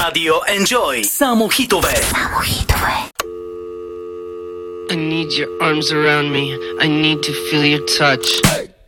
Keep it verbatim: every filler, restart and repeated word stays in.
Radio Enjoy. Samo hitové. Samo hitové. I need your arms around me. I need to feel your touch.